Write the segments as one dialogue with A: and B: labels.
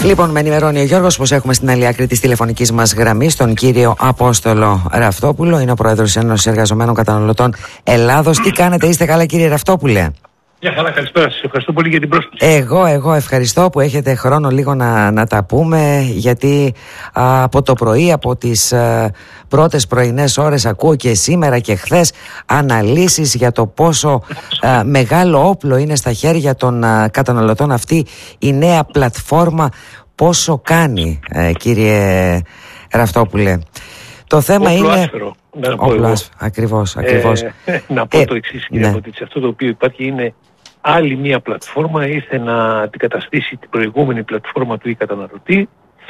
A: Λοιπόν, με ενημερώνει ο Γιώργος πως έχουμε στην άλλη άκρη της τηλεφωνικής μας γραμμής τον κύριο Απόστολο Ραφτόπουλο. Είναι ο πρόεδρος της Ένωσης Εργαζομένων Καταναλωτών Ελλάδος. Τι κάνετε, είστε καλά, κύριε Ραφτόπουλε?
B: Γεια χαρά, καλησπέρα σας. Ευχαριστώ πολύ για την πρόσκληση.
A: Εγώ ευχαριστώ που έχετε χρόνο λίγο να τα πούμε, γιατί από το πρωί, από τις πρώτες πρωινές ώρες ακούω και σήμερα και χθες αναλύσεις για το πόσο μεγάλο όπλο είναι στα χέρια των καταναλωτών αυτή η νέα πλατφόρμα. Πόσο κάνει, κύριε Ραφτόπουλε? Το θέμα
B: όπλο
A: είναι...
B: άσφαιρο. Όπλο
A: Ακριβώς.
B: Να πω το εξής, κύριε Ποτίτση. Αυτό το οποίο υπάρχει είναι άλλη μία πλατφόρμα, ήρθε να αντικαταστήσει την προηγούμενη πλατφόρμα του e-καταναλωτή.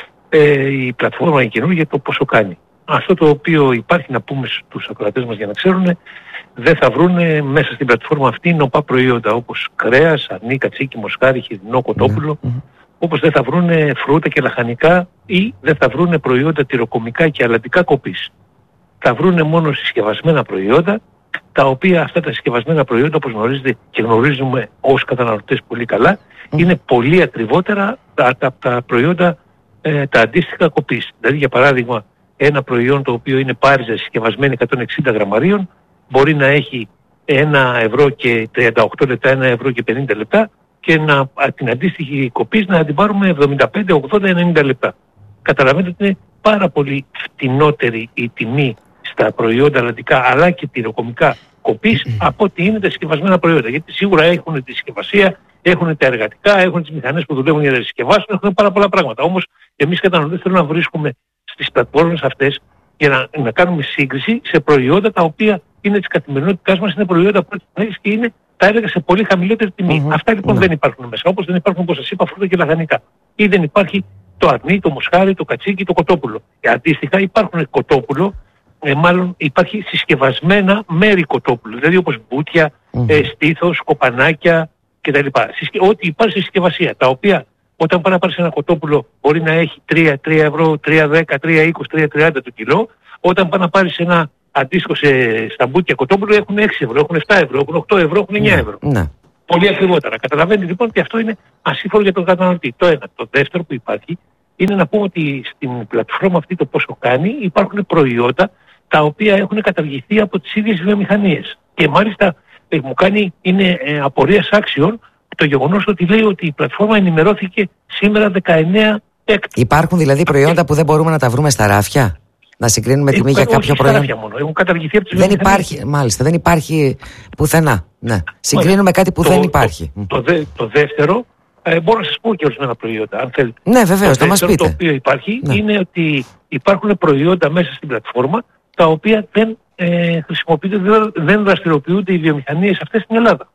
B: Η πλατφόρμα η καινούργια το πόσο κάνει. Αυτό το οποίο υπάρχει, να πούμε στους ακροατές μας για να ξέρουν, δεν θα βρούνε μέσα στην πλατφόρμα αυτή νοπά προϊόντα όπως κρέας, αρνί, κατσίκι, μοσχάρι, χοιρινό, κοτόπουλο, όπως δεν θα βρούνε φρούτα και λαχανικά ή δεν θα βρούνε προϊόντα τυροκομικά και αλατικά κοπής. Θα βρούνε μόνο συσκευασμένα προϊόντα, τα οποία αυτά τα συσκευασμένα προϊόντα, όπως γνωρίζετε και γνωρίζουμε ως καταναλωτές πολύ καλά, είναι πολύ ακριβότερα τα προϊόντα τα αντίστοιχα κοπής. Δηλαδή, για παράδειγμα, ένα προϊόν το οποίο είναι πάριζα συσκευασμένη 160 γραμμαρίων μπορεί να έχει 1 ευρώ και 38 λεπτά, 1 ευρώ και 50 λεπτά και την αντίστοιχη κοπής να την πάρουμε 75, 80, 90 λεπτά. Καταλαβαίνετε ότι είναι πάρα πολύ φτηνότερη η τιμή στα προϊόντα αλατικά αλλά και τυροκομικά κοπής από ότι είναι τα συσκευασμένα προϊόντα. Γιατί σίγουρα έχουν τη συσκευασία, έχουν τα εργατικά, έχουν τις μηχανές που δουλεύουν για να συσκευάσουν, έχουν πάρα πολλά πράγματα. Όμως εμείς καταναλωτές θέλουμε να βρίσκουμε στις πλατφόρμες αυτές για να κάνουμε σύγκριση σε προϊόντα τα οποία είναι της καθημερινότητάς μας, είναι προϊόντα που έχεις και είναι, τα έλεγα, σε πολύ χαμηλότερη τιμή. Αυτά λοιπόν δεν υπάρχουν μέσα. Όπως δεν υπάρχουν, όπως σας είπα, φρούτα και λαχανικά. Ή δεν υπάρχει το αρνί, το μοσχάρι, το κατσίκι, το κοτόπουλο. Αντίστοιχα υπάρχουν κοτόπουλο, μάλλον υπάρχει συσκευασμένα μέρη κοτόπουλου, δηλαδή όπως μπουτια, στήθος, κοπανάκια κτλ. Ό,τι υπάρχει στη συσκευασία, τα οποία όταν πάει να πάρεις ένα κοτόπουλο μπορεί να έχει 3 ευρώ, 3,10, 3,20, 3,30 το κιλό. Όταν πάει να πάρεις ένα αντίστοιχο στα μπουτια κοτόπουλο έχουν 6 ευρώ, έχουν 7 ευρώ, έχουν 8 ευρώ, έχουν 9 ευρώ. Πολύ ακριβότερα. Καταλαβαίνετε λοιπόν ότι αυτό είναι ασύμφορο για τον καταναλωτή. Το ένα. Το δεύτερο που υπάρχει είναι να πούμε ότι στην πλατφόρμα αυτή το πόσο κάνει υπάρχουν προϊόντα τα οποία έχουν καταργηθεί από τις ίδιες βιομηχανίες. Και μάλιστα μου κάνει, είναι απορίας άξιων το γεγονός ότι λέει ότι η πλατφόρμα ενημερώθηκε σήμερα 19 έκτου. Υπάρχουν δηλαδή προϊόντα που δεν μπορούμε να τα βρούμε στα ράφια? Να συγκρίνουμε τιμή για κάποιο προϊόν? Στα ράφια μόνο. Έχουν καταργηθεί από τις βιομηχανίες. Υπάρχει, μάλιστα, δεν υπάρχει πουθενά. Ναι. Συγκρίνουμε κάτι που δεν υπάρχει. Το δεύτερο, μπορώ να σας πω και ορισμένα προϊόντα, αν θέλετε. Ναι, βεβαίως, να μας πείτε. Το οποίο υπάρχει είναι ότι υπάρχουν προϊόντα μέσα στην πλατφόρμα τα οποία δεν χρησιμοποιούνται, δεν δραστηριοποιούνται οι βιομηχανίες αυτές στην Ελλάδα.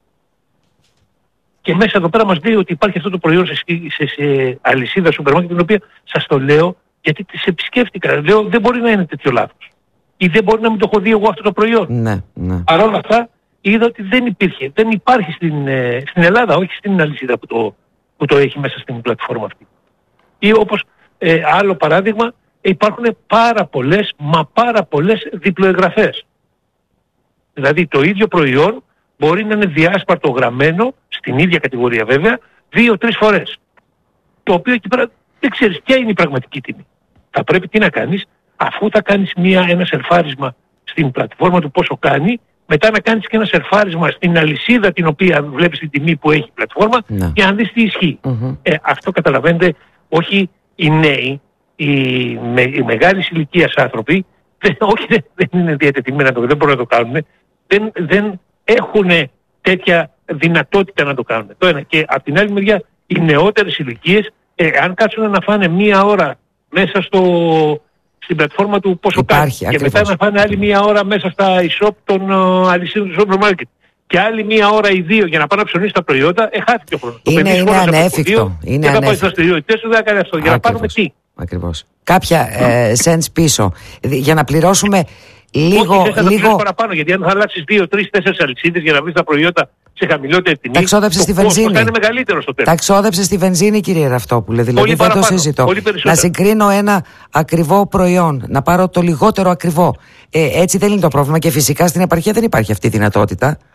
B: Και μέσα εδώ πέρα μας λέει ότι υπάρχει αυτό το προϊόν σε αλυσίδα σούπερ μάρκετ, την οποία σας το λέω γιατί τις επισκέφτηκα. Λέω δεν μπορεί να είναι τέτοιο λάθος. Ή δεν μπορεί να μην το έχω δει εγώ αυτό το προϊόν. Ναι. Παρ' όλα αυτά είδα ότι δεν υπάρχει στην Ελλάδα, όχι στην αλυσίδα που το έχει μέσα στην πλατφόρμα αυτή. Ή όπως άλλο παράδειγμα, υπάρχουν πάρα πολλές διπλοεγγραφές. Δηλαδή το ίδιο προϊόν μπορεί να είναι διάσπαρτο γραμμένο, στην ίδια κατηγορία βέβαια, 2-3 φορές. Το οποίο εκεί πέρα δεν ξέρεις ποια είναι η πραγματική τιμή. Θα πρέπει τι να κάνεις, αφού θα κάνεις ένα σερφάρισμα στην πλατφόρμα του πόσο κάνει, μετά να κάνεις και ένα σερφάρισμα στην αλυσίδα την οποία βλέπεις την τιμή που έχει η πλατφόρμα για να δεις τι ισχύει. Αυτό καταλαβαίνετε, όχι οι νέοι, οι μεγάλης ηλικίας άνθρωποι, δεν είναι διατεθειμένα, δεν μπορούν να το κάνουν, δεν έχουν τέτοια δυνατότητα να το κάνουν. Το ένα. Και από την άλλη μεριά, οι νεότερες ηλικίες, αν κάτσουν να φάνε 1 ώρα μέσα στην πλατφόρμα του πόσο κάνει και μετά να φάνε άλλη 1 ώρα μέσα στα e-shop των αλυσίδων του σούπερ μάρκετ και άλλη 1 ώρα ή 2 για να πάνε να ψωνίσει τα προϊόντα, χάθηκε ο χρόνος.
A: Είναι ανέφικτο.
B: Και θα πάει στις δραστηριότητες του, δεν θα κάνει αυτό. Για να πάρουμε τι?
A: Ακριβώς. Κάποια cents πίσω. Για να πληρώσουμε λίγο
B: παραπάνω, γιατί αν θα αλλάξεις 2, 3, 4 αλυσίδες για να βρεις τα προϊόντα σε χαμηλότερη τιμή,
A: τα ξόδεψε στη βενζίνη.
B: Θα είναι μεγαλύτερο στο τέλος.
A: Τα ξόδεψε στη βενζίνη, κύριε Ραφτόπουλε. Δηλαδή δεν το συζητώ. Να συγκρίνω ένα ακριβό προϊόν, να πάρω το λιγότερο ακριβό. Έτσι δεν είναι το πρόβλημα και φυσικά στην επαρχία δεν υπάρχει αυτή η δυνατότητα.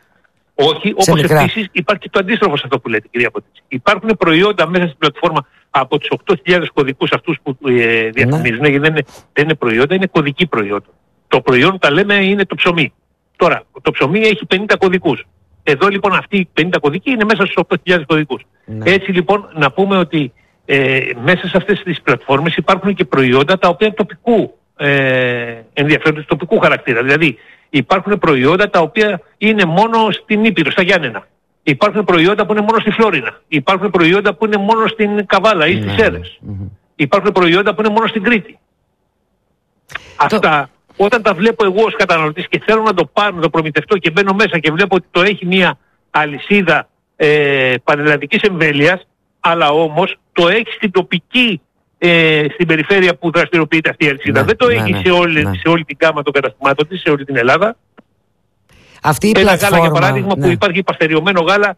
B: Όχι, όπως επίσης υπάρχει το αντίστροφο σε αυτό που λέτε, κυρία Ποτίτση. Υπάρχουν προϊόντα μέσα στην πλατφόρμα από τους 8.000 κωδικούς αυτούς που διαφημίζουν, γιατί δεν είναι προϊόντα, είναι κωδικοί προϊόντα. Το προϊόν, τα λέμε, είναι το ψωμί. Τώρα, το ψωμί έχει 50 κωδικούς. Εδώ λοιπόν αυτοί οι 50 κωδικοί είναι μέσα στους 8.000 κωδικούς. Έτσι λοιπόν να πούμε ότι μέσα σε αυτές τις πλατφόρμες υπάρχουν και προϊόντα τα οποία τοπικού ενδιαφέροντος, τοπικού χαρακτήρα. Δηλαδή υπάρχουν προϊόντα τα οποία είναι μόνο στην Ήπειρο, στα Γιάννενα. Υπάρχουν προϊόντα που είναι μόνο στη Φλόρινα. Υπάρχουν προϊόντα που είναι μόνο στην Καβάλα ή στις Σέρρες. Υπάρχουν προϊόντα που είναι μόνο στην Κρήτη. Αυτά όταν τα βλέπω εγώ ως καταναλωτής και θέλω να το πάρω, να το προμηθευτώ και μπαίνω μέσα και βλέπω ότι το έχει μια αλυσίδα πανελλαδικής εμβέλειας, αλλά όμως το έχει στην τοπική, στην περιφέρεια που δραστηριοποιείται αυτή η αλυσίδα. Δεν το έχει σε όλη την γάμα των καταστημάτων της, σε όλη την Ελλάδα.
A: Αυτή η
B: ένα
A: πλατφόρμα,
B: γάλα, για παράδειγμα, που υπάρχει παστεριωμένο γάλα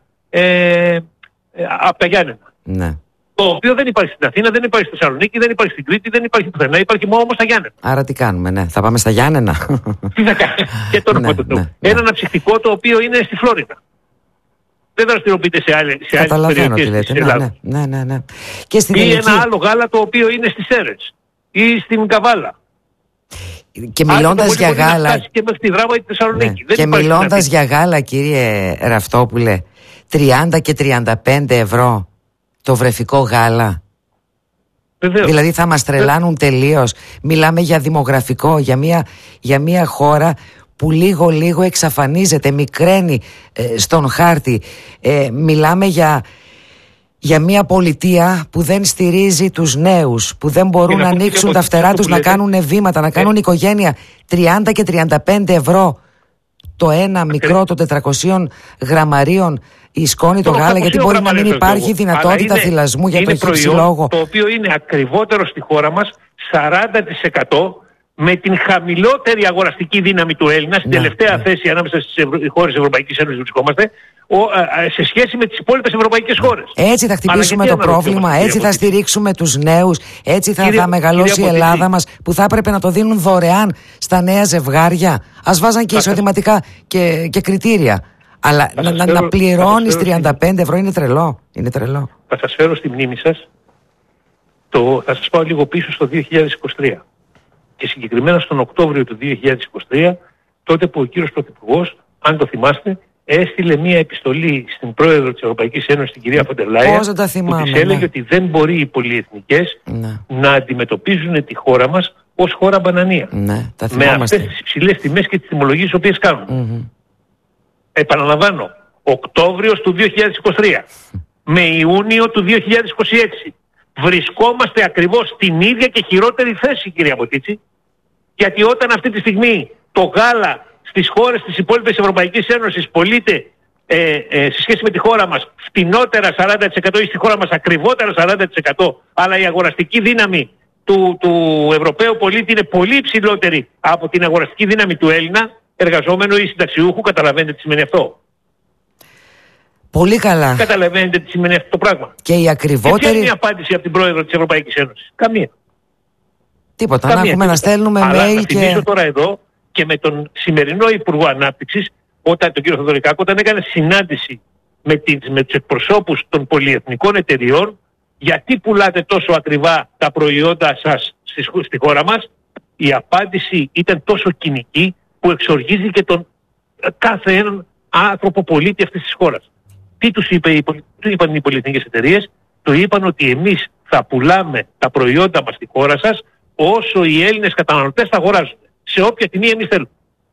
B: από τα Γιάννενα.
A: Ναι.
B: Το οποίο δεν υπάρχει στην Αθήνα, δεν υπάρχει στη Θεσσαλονίκη, δεν υπάρχει στην Κρήτη, δεν υπάρχει πουθενά, υπάρχει μόνο όμως στα Γιάννενα.
A: Άρα τι κάνουμε, θα πάμε στα Γιάννενα.
B: Τι θα κάνουμε, και το όνομα του Θεού. Ένα αναψυκτικό το οποίο είναι στη Φλόρινα. Δεν δραστηριοποιείται σε άλλες περιοχές της Ελλάδας.
A: Ναι. Και στην
B: ή ένα άλλο γάλα το οποίο είναι στις Σέρρες ή στην Καβάλα.
A: Και μιλώντας για γάλα,
B: και μέχρι τη Δράβα ή τη Θεσσαλονίκη.
A: Και μιλώντας για γάλα, κύριε Ραφτόπουλε, 30 και 35 ευρώ το βρεφικό γάλα.
B: Βεβαίως.
A: Δηλαδή θα μας τρελάνουν τελείως. Μιλάμε για δημογραφικό, για μια χώρα που λίγο εξαφανίζεται, μικραίνει στον χάρτη. Μιλάμε για μια πολιτεία που δεν στηρίζει τους νέους, που δεν μπορούν να ανοίξουν τα φτερά τους, να κάνουν βήματα, να κάνουν οικογένεια. 30 και 35 ευρώ το ένα μικρό των 400 γραμμαρίων η σκόνη το γάλα, γιατί μπορεί να μην υπάρχει δυνατότητα θυλασμού για το χυψηλόγο.
B: Το οποίο είναι ακριβότερο στη χώρα μας 40% με την χαμηλότερη αγοραστική δύναμη του Έλληνα, στην τελευταία θέση ανάμεσα στις χώρες Ευρωπαϊκής Ένωσης βρισκόμαστε, σε σχέση με τις υπόλοιπες ευρωπαϊκές χώρες.
A: Έτσι θα χτυπήσουμε το πρόβλημα, έτσι θα στηρίξουμε τους νέους, έτσι θα μεγαλώσει η Ελλάδα μας, που θα έπρεπε να το δίνουν δωρεάν στα νέα ζευγάρια. Ας βάζαν και εισοδηματικά και κριτήρια. Αλλά να πληρώνεις 35 ευρώ είναι τρελό.
B: Θα σας φέρω στη μνήμη σας, θα σας πάω λίγο πίσω στο 2023. Και συγκεκριμένα στον Οκτώβριο του 2023, τότε που ο κύριος Πρωθυπουργός, αν το θυμάστε, έστειλε μία επιστολή στην πρόεδρο της Ευρωπαϊκής Ένωσης, την κυρία Φοντερ Λάιεν, που της έλεγε ότι δεν μπορεί οι πολυεθνικές να αντιμετωπίζουν τη χώρα μας ως χώρα μπανανία. Με αυτές τις υψηλές τιμές και τις τιμολογίες τις οποίες κάνουν. Επαναλαμβάνω, Οκτώβριος του 2023 με Ιούνιο του 2026 βρισκόμαστε ακριβώς στην ίδια και χειρότερη θέση, κυρία Ποτίτση, γιατί όταν αυτή τη στιγμή το γάλα στις χώρες της υπόλοιπης Ευρωπαϊκής Ένωσης πωλείται σε σχέση με τη χώρα μας φτηνότερα 40% ή στη χώρα μας ακριβότερα 40%, αλλά η αγοραστική δύναμη του Ευρωπαίου πολίτη είναι πολύ υψηλότερη από την αγοραστική δύναμη του Έλληνα εργαζόμενου ή συνταξιούχου, καταλαβαίνετε τι σημαίνει αυτό.
A: Πολύ καλά.
B: Καταλαβαίνετε τι σημαίνει αυτό το πράγμα.
A: Και η ακριβότερη.
B: Και ποια είναι η απάντηση από την πρόεδρο της Ευρωπαϊκής Ένωσης? Καμία.
A: Τίποτα. Να έχουμε να στέλνουμε
B: αλλά
A: mail.
B: Να θυμίσω τώρα εδώ και με τον σημερινό Υπουργό Ανάπτυξης, τον κύριο Θεοδωρικάκο, όταν έκανε συνάντηση με τους εκπροσώπους των πολυεθνικών εταιριών, γιατί πουλάτε τόσο ακριβά τα προϊόντα σας στη χώρα μας, η απάντηση ήταν τόσο κοινική που εξοργίζει και τον κάθε έναν άνθρωπο πολίτη αυτής της χώρας. Τι τους είπαν οι πολυεθνικές εταιρείες? Του είπαν ότι εμείς θα πουλάμε τα προϊόντα μας στη χώρα σας όσο οι Έλληνες καταναλωτές θα αγοράζουν, σε όποια τιμή εμείς θέλουμε.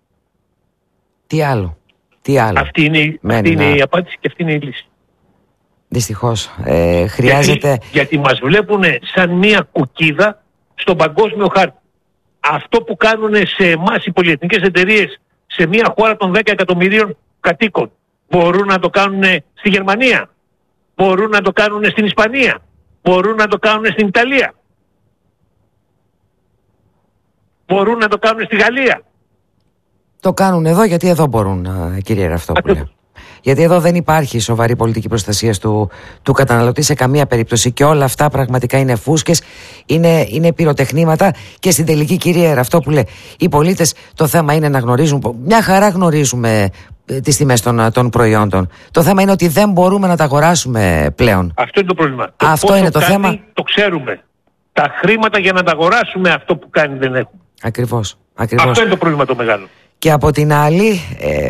A: Τι άλλο?
B: Αυτή είναι η απάντηση και αυτή είναι η λύση.
A: Δυστυχώς χρειάζεται...
B: Γιατί μας βλέπουν σαν μια κουκίδα στον παγκόσμιο χάρτη. Αυτό που κάνουν σε εμάς οι πολυεθνικές εταιρείες σε μια χώρα των 10 εκατομμυρίων κατοίκων, μπορούν να το κάνουν στη Γερμανία, μπορούν να το κάνουν στην Ισπανία, μπορούν να το κάνουν στην Ιταλία, μπορούν να το κάνουν στη Γαλλία.
A: Το κάνουν εδώ γιατί εδώ μπορούν, κύριε Ραφτόπουλε. Γιατί εδώ δεν υπάρχει σοβαρή πολιτική προστασία του καταναλωτή σε καμία περίπτωση, και όλα αυτά πραγματικά είναι φούσκες, είναι πυροτεχνήματα, και στην τελική, κύριε Ραφτόπουλε, οι πολίτες το θέμα είναι να γνωρίζουν. Μια χαρά γνωρίζουμε τις τιμές των προϊόντων. Το θέμα είναι ότι δεν μπορούμε να τα αγοράσουμε πλέον.
B: Αυτό είναι το πρόβλημα.
A: Αυτό είναι το θέμα.
B: Το ξέρουμε. Τα χρήματα για να τα αγοράσουμε αυτό που κάνει δεν έχουμε.
A: Ακριβώς.
B: Αυτό είναι το πρόβλημα το μεγάλο.
A: Και από την άλλη,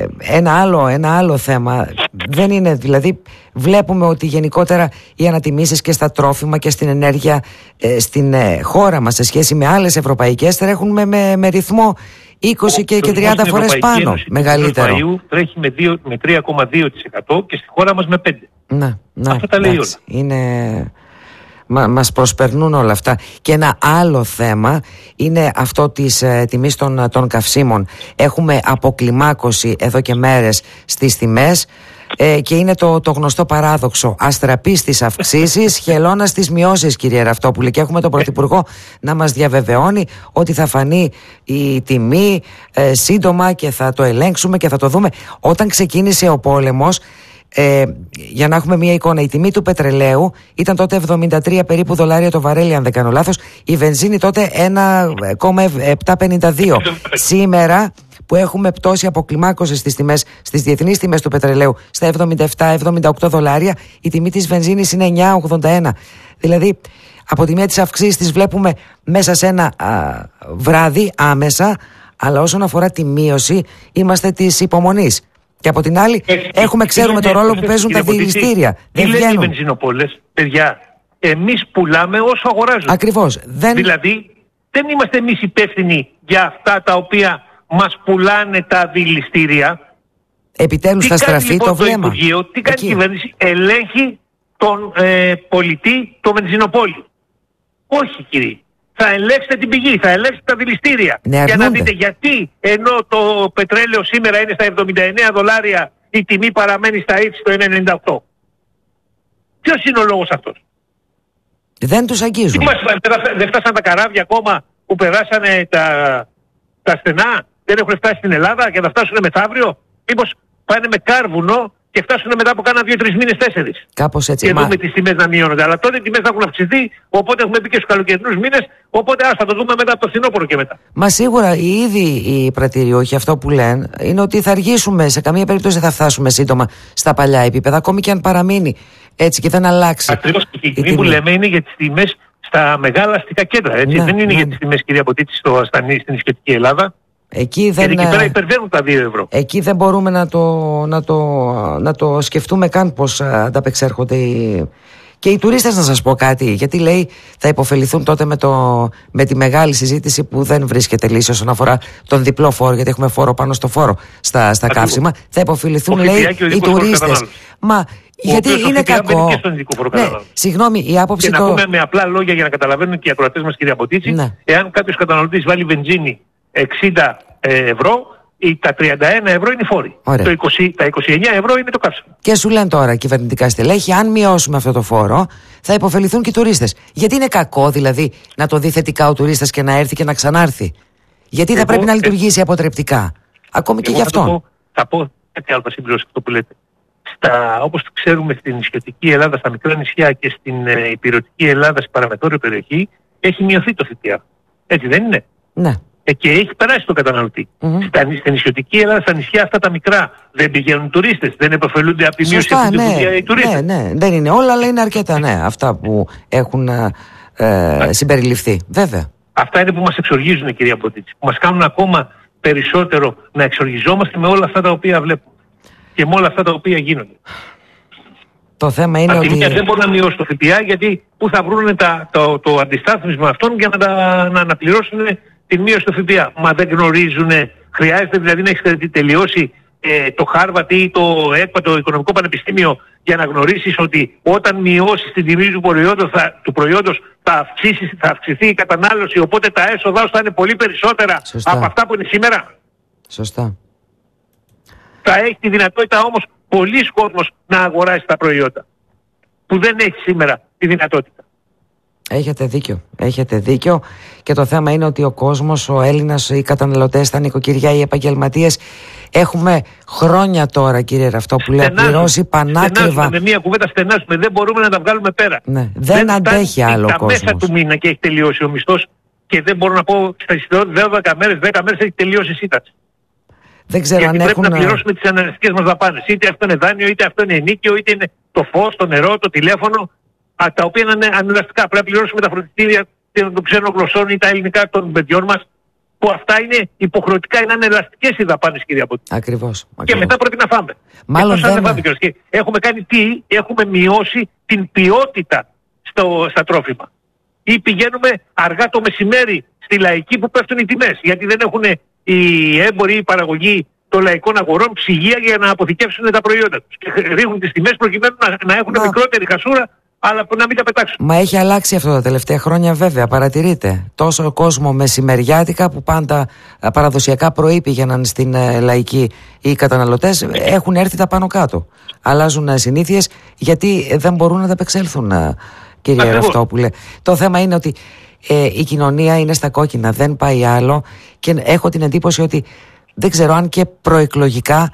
A: ένα άλλο θέμα δεν είναι, δηλαδή βλέπουμε ότι γενικότερα οι ανατιμήσεις και στα τρόφιμα και στην ενέργεια στην χώρα μας σε σχέση με άλλες ευρωπαϊκές τρέχουν με ρυθμό 20 και 30 φορές πάνω μεγαλύτερο.
B: Το τρέχει με 3,2% και στη χώρα μας με 5%.
A: Ναι,
B: αυτό τα λέει όλα.
A: Είναι... Μας προσπερνούν όλα αυτά. Και ένα άλλο θέμα είναι αυτό της τιμής των καυσίμων. Έχουμε αποκλιμάκωση εδώ και μέρες στις τιμές και είναι το γνωστό παράδοξο. Αστραπή στις αυξήσεις, χελώνα στις μειώσεις, κύριε Ραυτόπουλε. Και έχουμε τον Πρωθυπουργό να μας διαβεβαιώνει ότι θα φανεί η τιμή σύντομα και θα το ελέγξουμε και θα το δούμε. Όταν ξεκίνησε ο πόλεμος, για να έχουμε μια εικόνα, η τιμή του πετρελαίου ήταν τότε 73 περίπου δολάρια το βαρέλι, αν δεν κάνω λάθος. Η βενζίνη τότε 1,752. Σήμερα που έχουμε πτώση αποκλιμάκωση στις τιμές, στις διεθνείς τιμές του πετρελαίου στα 77-78 δολάρια, η τιμή της βενζίνης είναι 9,81. Δηλαδή από τη μία τις αυξήσεις τις βλέπουμε μέσα σε ένα βράδυ άμεσα, αλλά όσον αφορά τη μείωση είμαστε της υπομονής. Και από την άλλη, ξέρουμε το ρόλο που παίζουν τα δηληστήρια.
B: Τι λένε οι βενζινοπόλες, παιδιά, εμείς πουλάμε όσο αγοράζουμε.
A: Ακριβώς.
B: Δηλαδή, δεν είμαστε εμείς υπεύθυνοι για αυτά τα οποία μας πουλάνε τα δηληστήρια.
A: Επιτέλους θα στραφεί
B: λοιπόν
A: το βλέμμα.
B: Υπουργείο, τι κάνει η κυβέρνηση, ελέγχει τον πολιτή, το βενζινοπόλη. Όχι, κύριε. Θα ελέγξετε την πηγή, θα ελέγξετε τα δηληστήρια. Για να δείτε γιατί ενώ το πετρέλαιο σήμερα είναι στα 79 δολάρια, η τιμή παραμένει στα ύψη το 1,98. Ποιος είναι ο λόγος αυτός?
A: Δεν τους αγγίζουν.
B: Δεν φτάσαν τα καράβια ακόμα που περάσανε τα στενά, δεν έχουν φτάσει στην Ελλάδα και θα φτάσουν μεθαύριο? Μήπως πάνε με κάρβουνο και φτάσουν μετά από κάνα 2-3 μήνες, 4.
A: Κάπως έτσι.
B: Και δούμε τις τιμές να μειώνονται. Αλλά τότε οι τιμές θα έχουν αυξηθεί, οπότε έχουμε μπει και στους καλοκαιρινούς μήνες, οπότε θα το δούμε μετά από το φθινόπωρο και μετά.
A: Μα σίγουρα ήδη οι πρατηριούχοι αυτό που λένε είναι ότι θα αργήσουμε, σε καμία περίπτωση δεν θα φτάσουμε σύντομα στα παλιά επίπεδα, ακόμη και αν παραμείνει έτσι και δεν αλλάξει.
B: Ακριβώς. Η τιμή που λέμε είναι για τις τιμές στα μεγάλα αστικά κέντρα. Έτσι. Δεν είναι για τις τιμές, κυρία Ποτίτση, στην νησιωτική Ελλάδα.
A: Εκεί
B: πέρα υπερβαίνουν τα 2 ευρώ.
A: Εκεί δεν μπορούμε να το σκεφτούμε καν πώς ανταπεξέρχονται και οι τουρίστες. Να σας πω κάτι, γιατί λέει θα υποφεληθούν τότε με τη μεγάλη συζήτηση που δεν βρίσκεται λύση όσον αφορά τον διπλό φόρο, γιατί έχουμε φόρο πάνω στο φόρο στα καύσιμα. Θα υποφεληθούν, λέει, οι τουρίστες. Μα γιατί είναι κακό. Συγγνώμη, η άποψη.
B: Και να πούμε με απλά λόγια για να καταλαβαίνουν και οι ακροατές μας, κυρία Ποτίτση, εάν κάποιος καταναλωτής βάλει βενζίνη 60 ευρώ, τα 31 ευρώ είναι οι φόροι. Τα 29 ευρώ είναι το καύσιμο.
A: Και σου λένε τώρα κυβερνητικά στελέχη, αν μειώσουμε αυτό το φόρο, θα υποφεληθούν και οι τουρίστες. Γιατί είναι κακό δηλαδή να το δει θετικά ο τουρίστας και να έρθει και να ξανάρθει? Γιατί θα πρέπει να λειτουργήσει αποτρεπτικά, ακόμη και γι' αυτό.
B: Θα πω κάτι άλλο, συμπληρώσω αυτό που λέτε. Όπως ξέρουμε, στην νησιωτική Ελλάδα, στα μικρά νησιά και στην υπηρετική Ελλάδα, στην παραμεθόριο περιοχή, έχει μειωθεί το ΦΠΑ. Έτσι δεν είναι?
A: Ναι.
B: Και έχει περάσει το καταναλωτή. Στην νησιωτική Ελλάδα, στα νησιά αυτά τα μικρά, δεν πηγαίνουν τουρίστες, δεν επωφελούνται από τη μείωση αυτή οι τουρίστες.
A: Ναι, δεν είναι όλα, αλλά είναι αρκετά, αυτά που έχουν συμπεριληφθεί. Βέβαια.
B: Αυτά είναι που μας εξοργίζουν, κυρία Ποτίτση, που μας κάνουν ακόμα περισσότερο να εξοργιζόμαστε με όλα αυτά τα οποία βλέπουμε και με όλα αυτά τα οποία γίνονται.
A: Το θέμα είναι ότι
B: δεν μπορούν να μειώσουν το ΦΠΑ, γιατί πού θα βρουν το αντιστάθμισμα αυτών για να αναπληρώσουν την μείωση του ΦΠΑ. Μα δεν γνωρίζουν, χρειάζεται δηλαδή να έχεις τελειώσει το Χάρβαρτ ή το ΕΚΠΑ, το Οικονομικό Πανεπιστήμιο, για να γνωρίσεις ότι όταν μειώσεις την τιμή του προϊόντος θα αυξηθεί η κατανάλωση, οπότε τα έσοδα θα είναι πολύ περισσότερα από αυτά που είναι σήμερα.
A: Σωστά.
B: Θα έχει τη δυνατότητα όμως πολλοί κόσμος να αγοράσει τα προϊόντα, που δεν έχει σήμερα τη δυνατότητα.
A: Έχετε δίκιο και το θέμα είναι ότι ο κόσμος, ο Έλληνας, οι καταναλωτές, τα νοικοκυριά, οι επαγγελματίες έχουμε χρόνια τώρα, κύριε Ραυτόπουλε, πληρώσει πανάκριβα.
B: Με μία κουβέντα στενάζουμε, δεν μπορούμε να τα βγάλουμε πέρα.
A: Ναι, δεν αντέχει άλλο ο κόσμος.
B: Τα μέσα του μήνα και έχει τελειώσει ο μισθός και δεν μπορώ να πω στα 12 μέρες, 10 μέρες έχει τελειώσει η σύνταξη.
A: Δεν ξέρω
B: γιατί
A: αν
B: πρέπει
A: έχουν...
B: να πληρώσουμε τις αναγκαστικές μας δαπάνες. Είτε αυτό είναι δάνειο, είτε αυτό είναι ενίκιο, είτε είναι το φως, το νερό, το τηλέφωνο, τα οποία είναι αναγκαστικά. Πρέπει να πληρώσουμε τα φροντιστήρια των ξένων γλωσσών ή τα ελληνικά των παιδιών μας, που αυτά είναι υποχρεωτικά, είναι ελαστικές οι δαπάνες, κύριε Αποτη.
A: Ακριβώς.
B: Και μετά πρέπει να φάμε.
A: Μάλλον δεν
B: φάμε, και έχουμε κάνει τι, έχουμε μειώσει την ποιότητα στα τρόφιμα. Ή πηγαίνουμε αργά το μεσημέρι στη λαϊκή που πέφτουν οι τιμές, γιατί δεν έχουν οι έμποροι, οι παραγωγοί των λαϊκών αγορών ψυγεία για να αποθηκεύσουν τα προϊόντα τους. Και ρίχνουν τις τιμές προκειμένου να έχουν μικρότερη χασούρα, αλλά να μην τα πετάξουν.
A: Μα έχει αλλάξει αυτό τα τελευταία χρόνια, βέβαια, παρατηρείτε. Τόσο κόσμο μεσημεριάτικα που πάντα παραδοσιακά πρωί πήγαιναν στην λαϊκή οι καταναλωτές, έχουν έρθει τα πάνω κάτω. Αλλάζουν συνήθειες γιατί δεν μπορούν να τα απεξέλθουν, κύριε Ραφτόπουλε. Το θέμα είναι ότι η κοινωνία είναι στα κόκκινα, δεν πάει άλλο, και έχω την εντύπωση ότι δεν ξέρω αν και προεκλογικά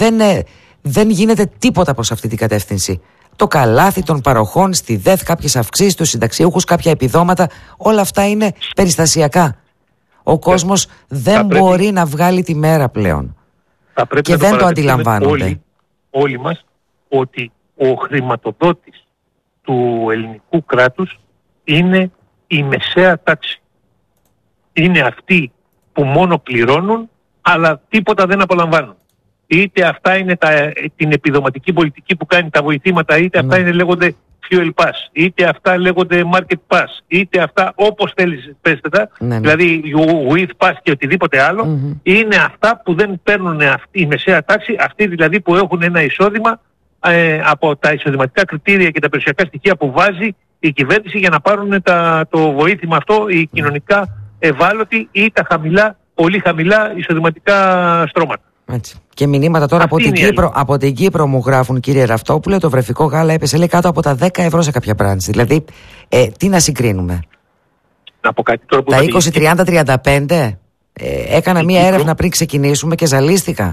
A: δεν γίνεται τίποτα προς αυτή την κατεύθυνση. Το καλάθι των παροχών στη ΔΕΘ, κάποιες αυξήσεις στους συνταξιούχους, κάποια επιδόματα, όλα αυτά είναι περιστασιακά. Ο κόσμος δεν μπορεί να βγάλει τη μέρα πλέον. Και δεν το αντιλαμβάνονται.
B: Όλοι μας ότι ο χρηματοδότης του ελληνικού κράτους είναι η μεσαία τάξη. Είναι αυτοί που μόνο πληρώνουν αλλά τίποτα δεν απολαμβάνουν. Είτε αυτά είναι την επιδοματική πολιτική που κάνει τα βοηθήματα, είτε αυτά είναι, λέγονται fuel pass, είτε αυτά λέγονται market pass, είτε αυτά όπως θέλεις πέστε τα, δηλαδή with pass και οτιδήποτε άλλο, είναι αυτά που δεν παίρνουν η μεσαία τάξη, αυτοί δηλαδή που έχουν ένα εισόδημα από τα εισοδηματικά κριτήρια και τα περιουσιακά στοιχεία που βάζει η κυβέρνηση για να πάρουν το βοήθημα αυτό οι κοινωνικά ευάλωτοι ή τα πολύ χαμηλά εισοδηματικά στρώματα.
A: Έτσι. Και μηνύματα τώρα από την Κύπρο μου γράφουν, κύριε Ραφτόπουλε, το βρεφικό γάλα έπεσε, λέει, κάτω από τα 10 ευρώ σε κάποια μπράντς. Δηλαδή, τι να συγκρίνουμε?
B: Να πω κάτι τώρα που
A: τα 20, 30, 35 έκανα μία έρευνα πριν ξεκινήσουμε και ζαλίστηκα.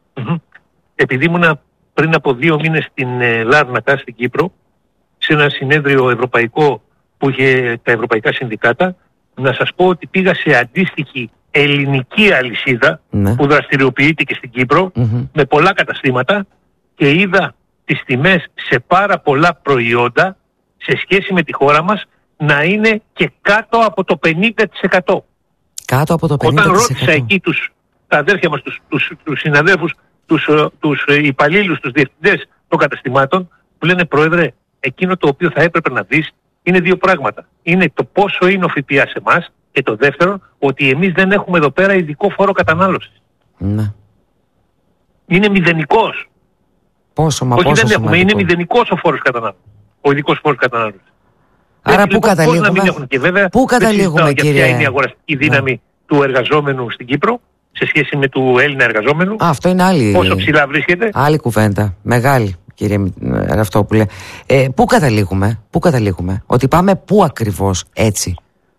B: Επειδή ήμουνα πριν από 2 μήνες στην Λάρνακα, στην Κύπρο, σε ένα συνέδριο ευρωπαϊκό που είχε τα ευρωπαϊκά συνδικάτα, να σας πω ότι πήγα σε αντίστοιχη ελληνική αλυσίδα που δραστηριοποιείται και στην Κύπρο με πολλά καταστήματα και είδα τις τιμές σε πάρα πολλά προϊόντα σε σχέση με τη χώρα μας να είναι και κάτω από το 50%.
A: Κάτω από το 50%.
B: Όταν ρώτησα εκεί τα αδέρφια μας, τους συναδέλφους, τους υπαλλήλους, τους διευθυντές των καταστημάτων, που λένε, Πρόεδρε, εκείνο το οποίο θα έπρεπε να δεις είναι 2 πράγματα. Είναι το πόσο είναι ο ΦΠΑ σε εμάς, και το δεύτερο, ότι εμείς δεν έχουμε εδώ πέρα ειδικό φόρο κατανάλωσης.
A: Ναι.
B: Είναι μηδενικός.
A: Πόσο
B: δεν έχουμε, είναι μηδενικός ο φόρος κατανάλωσης. Ο ειδικός φόρος κατανάλωσης.
A: Άρα πού καταλήγουμε?
B: Να μην έχουν. Και βέβαια,
A: πού καταλήγουμε, κύριε?
B: Ποια είναι η αγοραστική δύναμη του εργαζόμενου στην Κύπρο σε σχέση με του Έλληνα εργαζόμενου?
A: Αυτό είναι άλλη.
B: Πόσο ψηλά βρίσκεται?
A: Άλλη κουβέντα. Μεγάλη, κύριε Ραφτόπουλε. Πού καταλήγουμε? Ότι πάμε πού ακριβώς έτσι?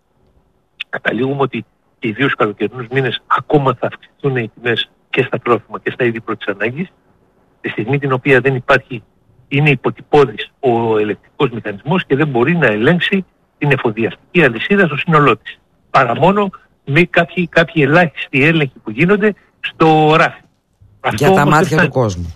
B: Καταλήγουμε ότι ιδίως στους καλοκαιρινούς μήνες ακόμα θα αυξηθούν οι τιμές και στα τρόφιμα και στα είδη πρώτης ανάγκης, τη στιγμή την οποία δεν υπάρχει, είναι υποτυπώδης ο ελεκτρικός μηχανισμός και δεν μπορεί να ελέγξει την εφοδιαστική αλυσίδα στο σύνολό της. Παρά μόνο με κάποιοι ελάχιστοι έλεγχοι που γίνονται στο ράφι.
A: Για τα μάτια του κόσμου.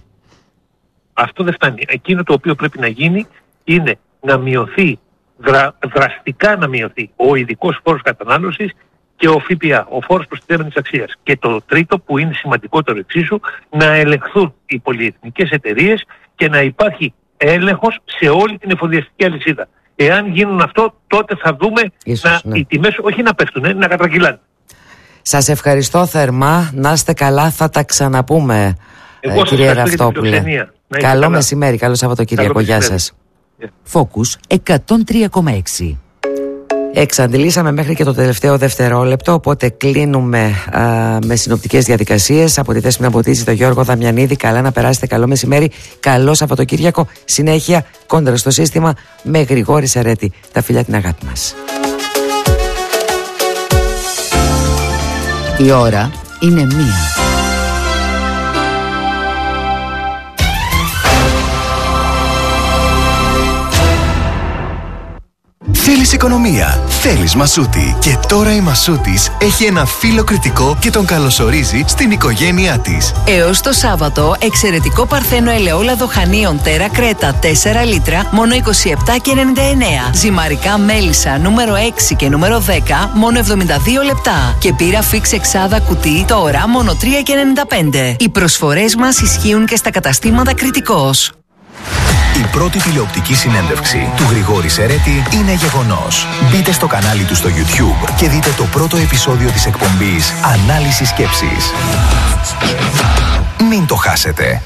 B: Αυτό δεν φτάνει. Εκείνο το οποίο πρέπει να γίνει είναι να μειωθεί, δραστικά να μειωθεί ο ειδικός φόρος κατανάλωσης και ο ΦΠΑ, ο φόρος προστιθέμενης αξίας. Και το τρίτο, που είναι σημαντικότερο εξίσου, να ελεγχθούν οι πολυεθνικές εταιρείες και να υπάρχει έλεγχος σε όλη την εφοδιαστική αλυσίδα. Εάν γίνουν αυτό, τότε θα δούμε οι τιμές όχι να πέφτουν, να κατρακυλάνε.
A: Σας ευχαριστώ θερμά. Να είστε καλά, θα τα ξαναπούμε, κύριε Ραφτόπουλε. Καλό μεσημέρι, καλό Σαββατοκύριακο. Γεια σας.
C: Focus 103,6.
A: Εξαντλήσαμε μέχρι και το τελευταίο δευτερόλεπτο, οπότε κλείνουμε με συνοπτικές διαδικασίες. Από τη θέση να ποτίσει το Γιώργο Δαμιανίδη. Καλά να περάσετε, καλό μεσημέρι, καλό Σαββατοκύριακο. Συνέχεια κόντρα στο σύστημα με Γρηγόρη Σαρέτη. Τα φιλιά, την αγάπη μας.
C: Η ώρα είναι 1.
D: Θέλεις οικονομία, θέλεις Μασούτη. Και τώρα η Μασούτης έχει ένα φίλο κριτικό και τον καλωσορίζει στην οικογένειά της.
E: Έως το Σάββατο, εξαιρετικό παρθένο ελαιόλαδο χανίων Τέρα Κρέτα 4 λίτρα, μόνο 27,99. Ζυμαρικά μέλισσα νούμερο 6 και νούμερο 10, μόνο 72 λεπτά. Και πύρα φίξ εξάδα κουτί τώρα, μόνο 3,95. Οι προσφορές μας ισχύουν και στα καταστήματα Κριτικός.
D: Η πρώτη τηλεοπτική συνέντευξη του Γρηγόρη Σερέτη είναι γεγονός. Μπείτε στο κανάλι του στο YouTube και δείτε το πρώτο επεισόδιο της εκπομπής Ανάλυση Σκέψης. Μην το χάσετε.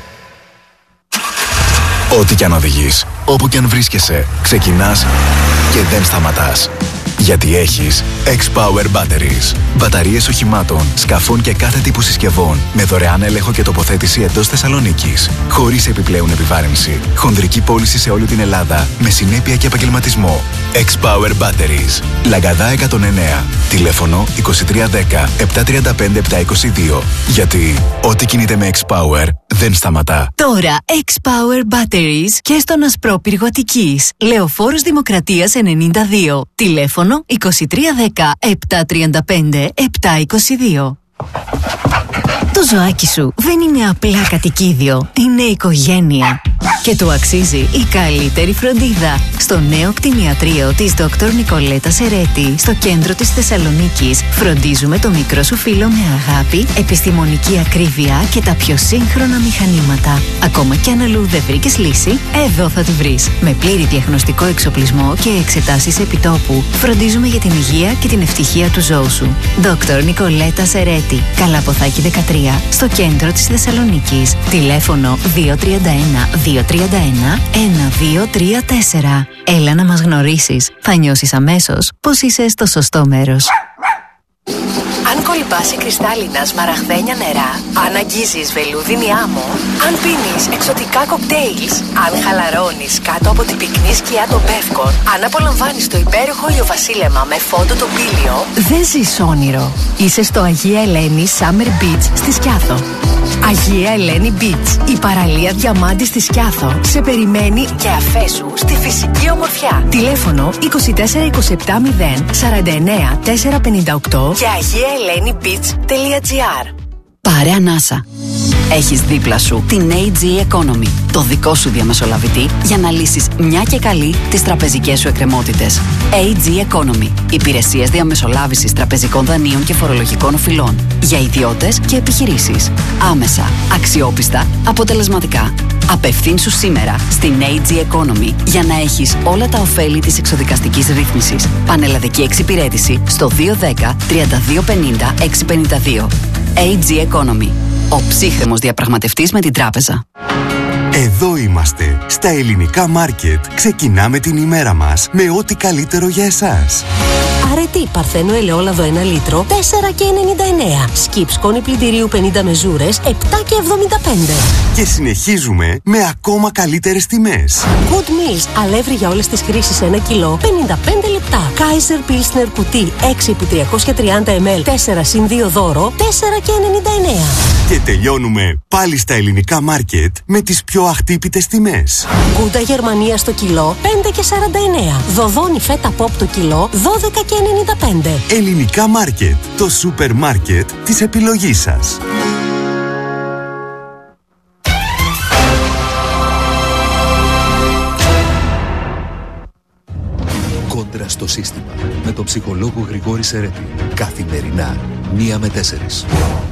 D: Ό,τι κι αν οδηγείς, όπου κι αν βρίσκεσαι, ξεκινάς και δεν σταματάς. Γιατί έχεις X-Power Batteries. Μπαταρίες οχημάτων, σκαφών και κάθε τύπου συσκευών με δωρεάν έλεγχο και τοποθέτηση εντός Θεσσαλονίκης. Χωρίς επιπλέον επιβάρυνση. Χονδρική πώληση σε όλη την Ελλάδα με συνέπεια και επαγγελματισμό. X-Power Batteries. Λαγκαδά 109. Τηλέφωνο 2310 735 722. Γιατί ό,τι κινείται με X-Power δεν σταματά.
E: Τώρα X-Power Batteries και στον Ασπρόπυργο Αττικής. Λεωφόρος Δημοκρατίας 92. Τηλέφωνο 2310 735 722. Το ζωάκι σου δεν είναι απλά κατοικίδιο, είναι οικογένεια. Και του αξίζει η καλύτερη φροντίδα. Στο νέο κτηνιατρίο της Dr. Νικολέτα Σερέτη, στο κέντρο της Θεσσαλονίκης, φροντίζουμε το μικρό σου φίλο με αγάπη, επιστημονική ακρίβεια και τα πιο σύγχρονα μηχανήματα. Ακόμα κι αν αλλού δεν βρήκες λύση, εδώ θα τη βρεις. Με πλήρη διαγνωστικό εξοπλισμό και εξετάσεις επιτόπου, φροντίζουμε για την υγεία και την ευτυχία του ζώου σου. Dr. Νικολέτα Σερέτη, Καλαποθάκη 13, στο κέντρο της Θεσσαλονίκης. Τηλέφωνο 231 1234. Έλα να μας γνωρίσεις. Θα νιώσεις αμέσως πως είσαι στο σωστό μέρος.
F: Αν κολυμπάς σε κρυστάλλινα σμαραγδένια νερά, αν αγγίζεις βελούδινη άμμο, αν πίνεις εξωτικά κοκτέιλς, αν χαλαρώνεις κάτω από την πυκνή σκιά των Πεύκων, αν απολαμβάνεις το υπέροχο ηλιοβασίλεμα με φόντο το πήλιο, δεν ζεις όνειρο. Είσαι στο Αγία Ελένη Summer Beach στη Σκιάθο. Αγία Ελένη Beach, η παραλία διαμάντη στη Σκιάθο, σε περιμένει και αφέσου στη φυσική ομορφιά. Τηλέφωνο 2427 049 458 και agiaelenibeach.gr.
E: Πάρε ανάσα. Έχεις δίπλα σου την AG Economy, το δικό σου διαμεσολαβητή για να λύσεις μια και καλή τις τραπεζικές σου εκκρεμότητες. AG Economy. Υπηρεσίες διαμεσολάβησης τραπεζικών δανείων και φορολογικών οφειλών για ιδιώτες και επιχειρήσεις. Άμεσα, αξιόπιστα, αποτελεσματικά. Απευθύνσου σήμερα στην AG Economy για να έχεις όλα τα ωφέλη της εξοδικαστικής ρύθμισης. Πανελλαδική εξυπηρέτηση στο 210 3250 652. AG Economy. Ο ψύχρεμος διαπραγματευτής με την τράπεζα.
G: Εδώ είμαστε, στα Ελληνικά Μάρκετ. Ξεκινάμε την ημέρα μας με ό,τι καλύτερο για εσάς.
H: Αρετή παρθένο ελαιόλαδο 1 λίτρο 4,99. Σκιπ σκόνη πλυντηρίου 50 μεζούρες 7,75.
G: Και συνεχίζουμε με ακόμα καλύτερες τιμές.
H: Good Meals αλεύρι για όλες τις χρήσεις 1 κιλό 55 λεπτά. Kaiser Pilsner κουτί 6x330 ml 4+2 δώρο 4,99.
G: Και τελειώνουμε πάλι στα Ελληνικά Μάρκετ με τις πιο αχτύπητες τιμές.
H: Γκούντα Γερμανία στο κιλό 5,49. Δοδόνι φέτα πόπ το κιλό 12,95.
G: Ελληνικά Μάρκετ, το σούπερ μάρκετ της επιλογής σας.
I: Κόντρα στο σύστημα με τον ψυχολόγο Γρηγόρη Σερέτη. Καθημερινά 1 με 4.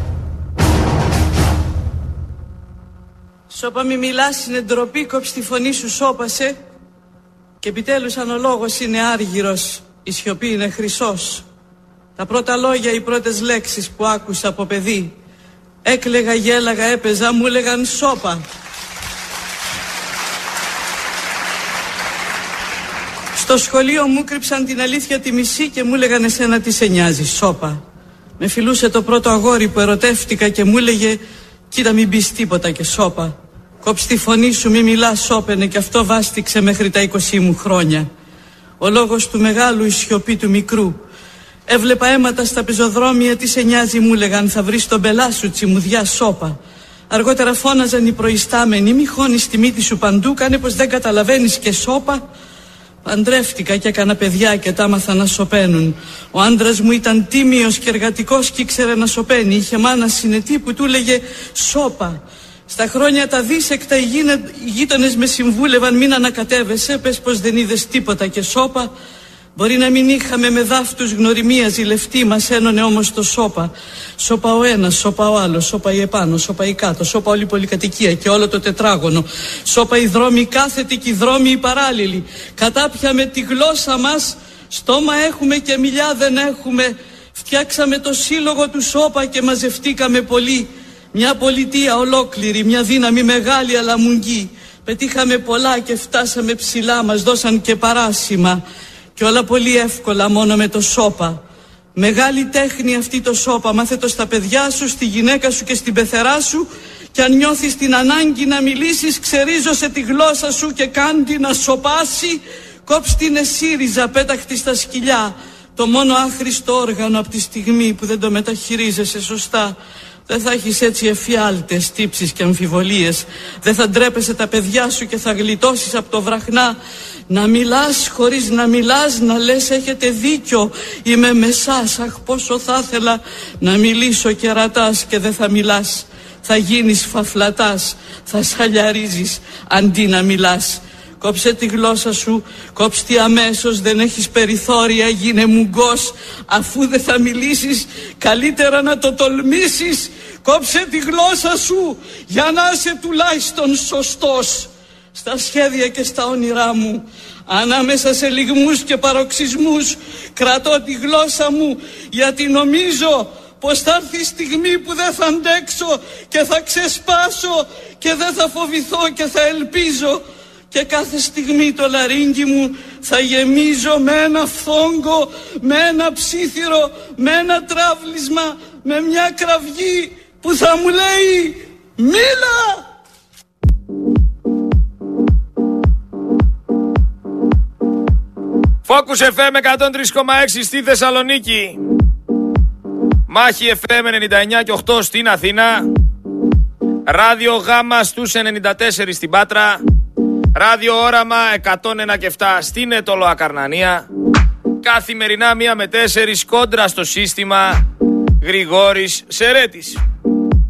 J: Σώπα μη μιλάς, είναι ντροπή, κόψει τη φωνή σου, σώπασε. Και επιτέλους αν ο λόγος είναι άργυρος, η σιωπή είναι χρυσός. Τα πρώτα λόγια, οι πρώτες λέξεις που άκουσα από παιδί, έκλαιγα, γέλαγα, έπαιζα, μου έλεγαν σώπα. Στο σχολείο μου κρύψαν την αλήθεια τη μισή και μου έλεγαν εσένα τι σε νοιάζει, σώπα. Με φιλούσε το πρώτο αγόρι που ερωτεύτηκα και μου έλεγε κοίτα μην πεις τίποτα και σώπα. Κόψει τη φωνή σου, μη μιλάς, σώπαινε, και αυτό βάστηξε μέχρι τα 20 μου χρόνια. Ο λόγος του μεγάλου, η σιωπή του μικρού. Έβλεπα αίματα στα πεζοδρόμια, τι σε νοιάζει, μου λέγαν, θα βρεις τον πελά σου, τσιμουδιά, σώπα. Αργότερα φώναζαν οι προϊστάμενοι, μη χώνεις τη μύτη σου παντού, κάνε πως δεν καταλαβαίνεις και σώπα. Παντρεύτηκα και έκανα παιδιά και τα άμαθα να σωπαίνουν. Ο άντρας μου ήταν τίμιος και εργατικός και ήξερε να σωπαίνει. Είχε μάνα συνετή που του έλεγε σώπα. Στα χρόνια τα δίσεκτα οι γείτονες με συμβούλευαν μην ανακατεύεσαι, πες πως δεν είδες τίποτα και σώπα. Μπορεί να μην είχαμε με δάφτους γνωριμία ζηλευτή, μας ένωνε όμως το σώπα. Σώπα ο ένας, σώπα ο άλλος, σώπα η επάνω, σώπα η κάτω, σώπα όλη η πολυκατοικία και όλο το τετράγωνο. Σώπα οι δρόμοι κάθετοι και οι δρόμοι οι παράλληλοι. Κατάπιαμε τη γλώσσα μας, στόμα έχουμε και μιλιά δεν έχουμε. Φτιάξαμε το σύλλογο του σώπα και μαζευτήκαμε πολύ. Μια πολιτεία ολόκληρη, μια δύναμη μεγάλη αλλά μουγγή. Πετύχαμε πολλά και φτάσαμε ψηλά, μας δώσαν και παράσημα. Και όλα πολύ εύκολα μόνο με το σώπα. Μεγάλη τέχνη αυτή το σώπα. Μάθε το στα παιδιά σου, στη γυναίκα σου και στην πεθερά σου. Και αν νιώθεις την ανάγκη να μιλήσεις, ξερίζωσε τη γλώσσα σου και κάντη να σωπάσει. Κόψ' την εσύριζα, πέταχτη στα σκυλιά. Το μόνο άχρηστο όργανο από τη στιγμή που δεν το μεταχειρίζεσαι σωστά. Δεν θα έχεις έτσι εφιάλτες, τύψεις και αμφιβολίες. Δεν θα ντρέπεσαι τα παιδιά σου και θα γλιτώσεις από το βραχνά. Να μιλάς χωρίς να μιλάς, να λες έχετε δίκιο, είμαι με σας. Αχ πόσο θα ήθελα να μιλήσω και ρατάς και δεν θα μιλάς. Θα γίνεις φαφλατάς, θα σαλιαρίζεις αντί να μιλάς. Κόψε τη γλώσσα σου, κόψε τη αμέσως, δεν έχεις περιθώρια, γίνε μουγκός. Αφού δεν θα μιλήσεις, καλύτερα να το τολμήσεις. Κόψε τη γλώσσα σου, για να είσαι τουλάχιστον σωστός. Στα σχέδια και στα όνειρά μου, ανάμεσα σε λυγμούς και παροξισμούς, κρατώ τη γλώσσα μου, γιατί νομίζω πως θα έρθει η στιγμή που δεν θα αντέξω και θα ξεσπάσω και δεν θα φοβηθώ και θα ελπίζω. Και κάθε στιγμή το λαρύγγι μου θα γεμίζω με ένα φθόγκο, με ένα ψήθυρο, με ένα τραύλισμα, με μια κραυγή που θα μου λέει «Μίλα!»
K: Focus FM 103,6 στη Θεσσαλονίκη. Μάχη FM 99 και 8 στην Αθήνα. Ράδιο Γάμα στους 94 στην Πάτρα. Ράδιο Όραμα 101 και 7 στην Ετωλό Ακαρνανία. Καθημερινά 1 με 4 κόντρα στο σύστημα. Γρηγόρης Σερέτης.